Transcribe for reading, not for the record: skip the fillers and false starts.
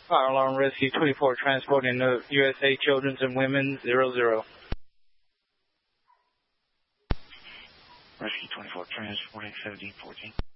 Fire Alarm Rescue 24 transporting the USA Children's and Women's 00. Rescue 24 transporting 1714.